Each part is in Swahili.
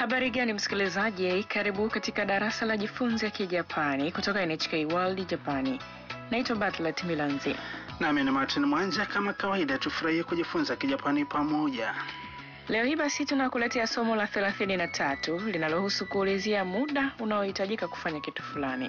Habari gani msikilizaji, karibu katika darasa la jifunze Kijapani kutoka NHK World Japani. Naitwa Bartlett Milanzi. Nami ni Martin Mwanja. Kama kawaida tufurahie kujifunza Kijapani pamoja. Leo hii basi tunakuletea somo la 33 linalohusu kuulizia muda unaohitajika kufanya kitu fulani.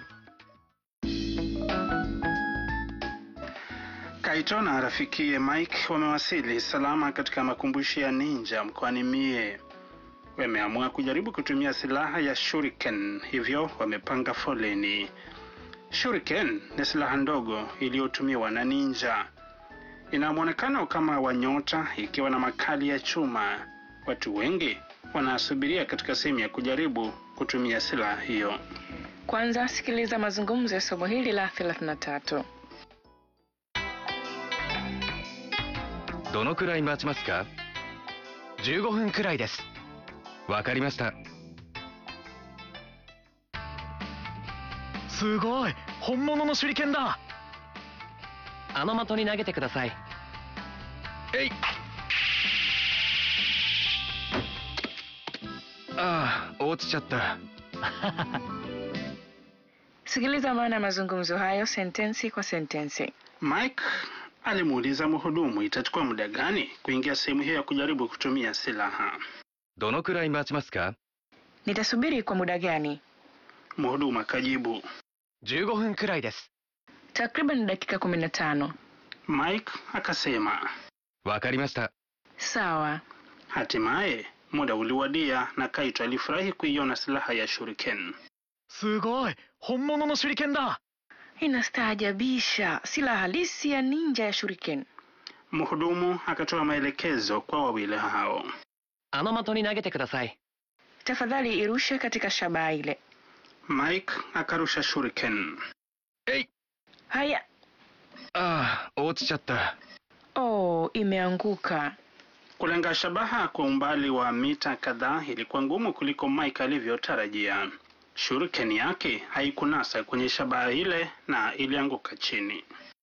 Kaito na rafikiye Mike wamewasili salama katika makumbusho ya ninja mkoani Mie. Wameamua kujaribu kutumia silaha ya shuriken, hivyo wamepanga foleni. Shuriken ni silaha ndogo iliyotumiwa na ninja. Ina muonekano kama wa nyota ikiwa na makali ya chuma. Watu wengi wanasubiria katika sehemu ya kujaribu kutumia silaha hiyo. Kwanza sikiliza mazungumzo ya somo hili la 33. どのくらい待ちますか? 15分くらいです。わかりました。すごい、本物の手裏剣だ。あの的に投げてください。えい。ああ、落ちちゃった。 Sikiliza maana mazungumzo hayo sentensi kwa sentensi. Mike alimuuliza mhudumu itachukua muda gani kuingia sehemu hiyo ya kujaribu kutumia silaha. どのくらい待ちますか? Nitasubiri kwa muda gani? Mhudumu akajibu 15分くらいです。 Takriban dakika 15. Mike akasema わかりました。 Sawa. Hatimaye muda uliwadia na Kaito alifurahi kuiona silaha ya shuriken. すごい、本物の手裏剣だ。 Inastaajabisha, silaha halisi ya ninja ya shuriken. Mhudumu akatoa maelekezo kwa wawili hao. あの的に投げてください。 Tafadhali irushe katika shabaha ile. Mike akarusha shuriken. えい。 Haya. ああ、落ちちゃった。 Oh, imeanguka. Kulenga shabaha kwa umbali wa mita kadhaa ilikuwa ngumu kuliko Mike alivyotarajia. Shuriken yake haikunasa kwenye shabaha ile na ilianguka chini.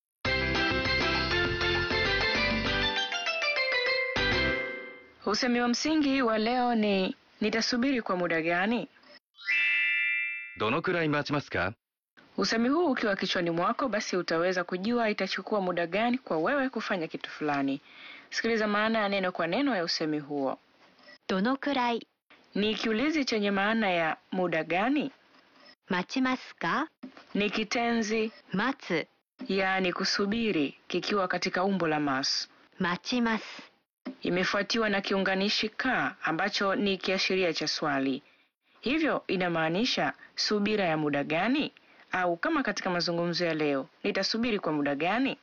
Usemi wa msingi wa leo ni nitasubiri kwa muda gani? どのくらい待ちますか? Usemi huu ukiwa kichwani mwako basi utaweza kujua itachukua muda gani kwa wewe kufanya kitu fulani. Sikiliza maana ya neno kwa neno ya usemi huo. どのくらい Ni kiulizi chenye maana ya muda gani? 待ちますか Ni kitenzi 待つ yaani kusubiri kikiwa katika umbo la mas. 待ちます Imefuatiwa na kiunganishi ka ambacho ni kiashiria cha swali. Hivyo inamaanisha subira ya muda gani? Au kama katika mazungumzo ya leo, nitasubiri kwa muda gani?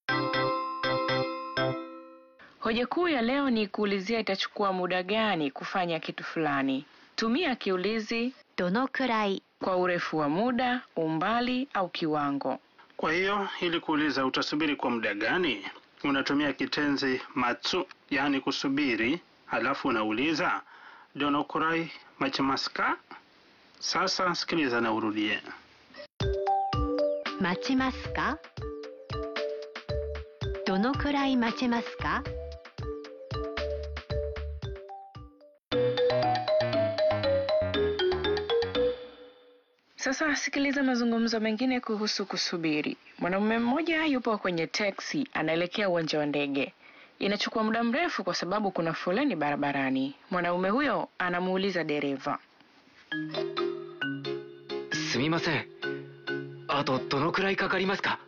Hoja kuu ya leo ni kuulizia itachukua muda gani kufanya kitu fulani. Tumia kiulizi どのくらい kwa urefu wa muda, umbali au kiwango. Kwa hiyo ili kuuliza utasubiri kwa muda gani, unatumia kitenzi matsu, yani kusubiri, halafu unauliza donokurai machimasu ka? Sasa sikiliza na urudie. 待ちますかどのくらい待ちますか Sasa sikiliza mazungumzo mengine kuhusu kusubiri. Mwanamume mmoja yupo kwenye taxi anaelekea uwanja wa ndege. Inachukua muda mrefu kwa sababu kuna foleni barabarani. Mwanamume huyo anamuuliza dereva. すみません。あとどのくらいかかりますか?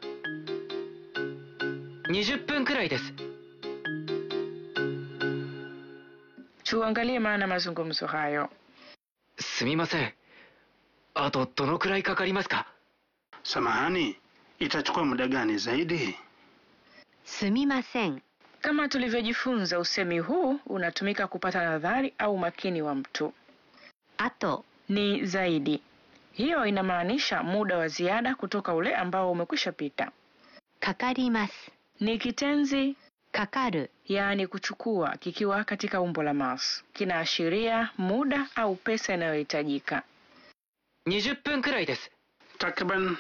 20分くらいです。 Tuangalie maana mazungumzo hayo. すみません。あとどのくらいかかりますか? Samahani, itachukua muda gani zaidi? すみません Kama tulivyojifunza, usemi huu unatumika kupata nadhari au makini wa mtu. あと Ni zaidi. Hiyo inamaanisha muda wa ziada kutoka ule ambao umekwisha pita. かかります Ni kitenzi かかる yaani kuchukua kikiwa katika umbo la mas. Kinaashiria muda au pesa inayohitajika. 20分くらいです。 Takriban